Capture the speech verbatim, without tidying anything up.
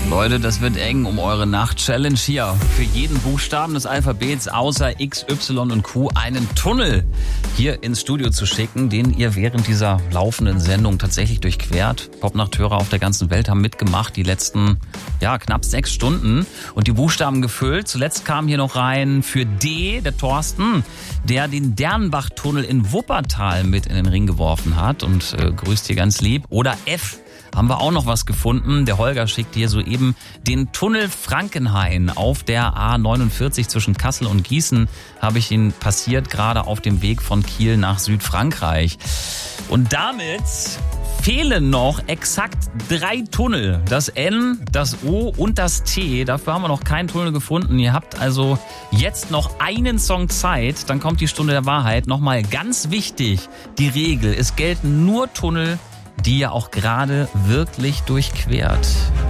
Leute, das wird eng um eure Nacht-Challenge hier. Für jeden Buchstaben des Alphabets außer X, Y und Q einen Tunnel hier ins Studio zu schicken, den ihr während dieser laufenden Sendung tatsächlich durchquert. Popnachthörer auf der ganzen Welt haben mitgemacht, die letzten, ja, knapp sechs Stunden und die Buchstaben gefüllt. Zuletzt kam hier noch rein für D, der Thorsten, der den Dernbach-Tunnel in Wuppertal mit in den Ring geworfen hat und äh, grüßt hier ganz lieb. Oder F. Haben wir auch noch was gefunden. Der Holger schickt hier soeben den Tunnel Frankenhain auf der A neunundvierzig zwischen Kassel und Gießen. Habe ich ihn passiert, gerade auf dem Weg von Kiel nach Südfrankreich. Und damit fehlen noch exakt drei Tunnel. Das N, das O und das T. Dafür haben wir noch keinen Tunnel gefunden. Ihr habt also jetzt noch einen Song Zeit. Dann kommt die Stunde der Wahrheit. Nochmal ganz wichtig, die Regel. Es gelten nur Tunnel, die ihr auch gerade wirklich durchquert.